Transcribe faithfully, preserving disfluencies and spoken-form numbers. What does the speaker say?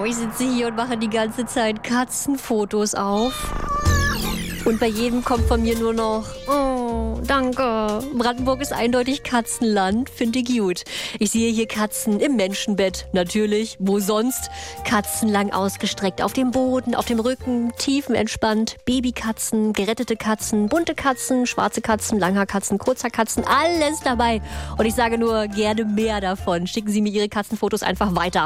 ich sitze hier und mache die ganze Zeit Katzenfotos auf. Und bei jedem kommt von mir nur noch, oh, danke. Brandenburg ist eindeutig Katzenland, finde ich gut. Ich sehe hier Katzen im Menschenbett, natürlich, wo sonst? Katzen lang ausgestreckt, auf dem Boden, auf dem Rücken, tiefenentspannt. Babykatzen, gerettete Katzen, bunte Katzen, schwarze Katzen, Langhaarkatzen, Kurzhaarkatzen, alles dabei. Und ich sage nur, gerne mehr davon. Schicken Sie mir Ihre Katzenfotos einfach weiter.